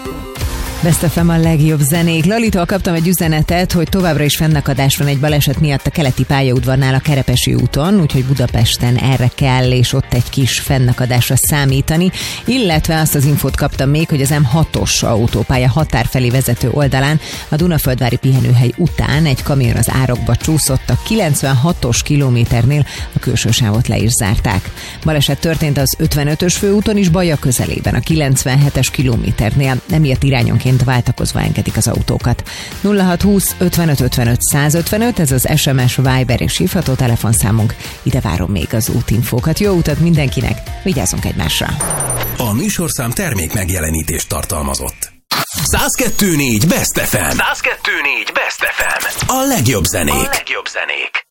Best FM a legjobb zenék. Lalitól kaptam egy üzenetet, hogy továbbra is fennakadás van egy baleset miatt a keleti pályaudvarnál a Kerepesi úton, úgyhogy Budapesten erre kell, és ott egy kis fennakadásra számítani. Illetve azt az infót kaptam még, hogy az M6-os autópálya határ felé vezető oldalán a Dunaföldvári pihenőhely után egy kamion az árokba csúszott, a 96-os kilométernél a külső sávot le is zárták. Baleset történt az 55-ös főúton is, Baja közelében, a 97-es kilométernél, emiatt irányonként váltakozva engedik az autókat. 0620 55 55 155, ez az SMS, Viber és hívható telefonszámunk. Ide várom még az útinfókat. Jó utat mindenkinek, vigyázzunk egymásra! A műsorszám termék megjelenítést tartalmazott. 102.4 Best FM. 102.4 Best FM. A legjobb zenék.